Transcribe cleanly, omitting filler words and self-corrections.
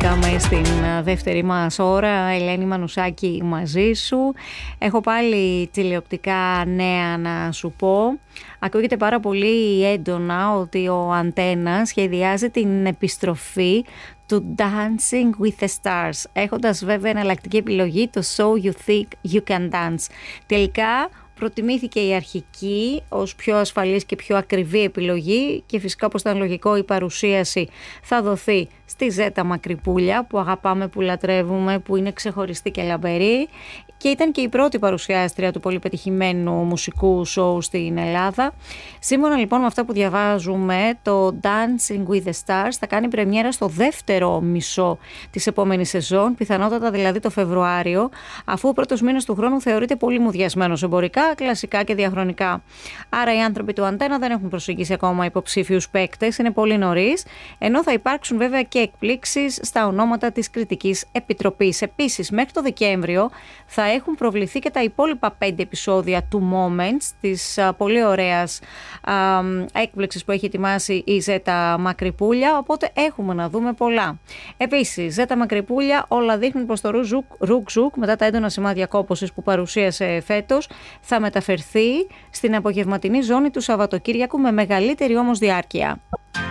μπήκαμε στην δεύτερη μας ώρα. Ελένη Μανουσάκη μαζί σου. Έχω πάλι τηλεοπτικά νέα να σου πω. Ακούγεται πάρα πολύ έντονα ότι ο Αντένα σχεδιάζει την επιστροφή του Dancing with the Stars, έχοντας βέβαια εναλλακτική επιλογή το So You Think You Can Dance. Τελικά προτιμήθηκε η αρχική ως πιο ασφαλής και πιο ακριβή επιλογή και φυσικά, όπως ήταν λογικό, η παρουσίαση θα δοθεί στη Ζέτα Μακρυπούλια, που αγαπάμε, που λατρεύουμε, που είναι ξεχωριστή και λαμπερή και ήταν και η πρώτη παρουσιάστρια του πολύ πετυχημένου μουσικού σοου στην Ελλάδα. Σύμφωνα λοιπόν με αυτά που διαβάζουμε, το Dancing with the Stars θα κάνει πρεμιέρα στο δεύτερο μισό της επόμενης σεζόν, πιθανότατα δηλαδή το Φεβρουάριο, αφού ο πρώτος μήνας του χρόνου θεωρείται πολύ μουδιασμένος εμπορικά, κλασικά και διαχρονικά. Άρα οι άνθρωποι του Αντένα δεν έχουν προσεγγίσει ακόμα υποψήφιους παίκτες, είναι πολύ νωρίς, ενώ θα υπάρξουν βέβαια και εκπλήξεις στα ονόματα της Κριτικής Επιτροπής. Επίσης, μέχρι το Δεκέμβριο θα έχουν προβληθεί και τα υπόλοιπα 5 επεισόδια του Moments, της πολύ ωραίας έκπληξης που έχει ετοιμάσει η Ζέτα Μακρυπούλια, οπότε έχουμε να δούμε πολλά. Επίσης, Ζέτα Μακρυπούλια, όλα δείχνουν πως το Ρουκ-Ζουκ, μετά τα έντονα σημάδια κόπωσης που παρουσίασε φέτος, θα μεταφερθεί στην απογευματινή ζώνη του Σαββατοκύριακου με μεγαλύτερη όμως διάρκεια.